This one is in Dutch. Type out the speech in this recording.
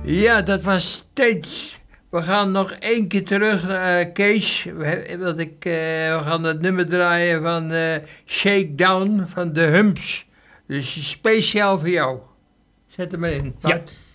Ja, dat was steeds. We gaan nog één keer terug naar Kees. We gaan het nummer draaien van Shakedown van de Humps. Dus speciaal voor jou. Zet hem maar in. Ja. Bart.